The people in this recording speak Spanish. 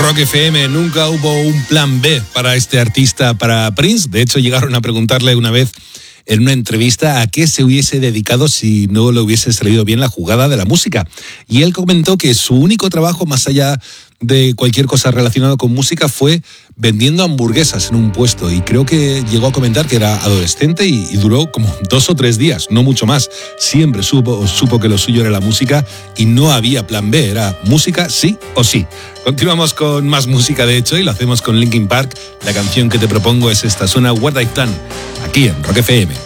Rock FM, nunca hubo un plan B para este artista, para Prince. De hecho, llegaron a preguntarle una vez en una entrevista a qué se hubiese dedicado si no le hubiese salido bien la jugada de la música. Y él comentó que su único trabajo, más allá de cualquier cosa relacionada con música, fue vendiendo hamburguesas en un puesto. Y creo que llegó a comentar que era adolescente y duró como 2 o 3 días, no mucho más. Siempre supo que lo suyo era la música y no había plan B, era música sí o sí. Continuamos con más música, de hecho, y lo hacemos con Linkin Park. La canción que te propongo es esta, suena What I've Done, aquí en Rock FM.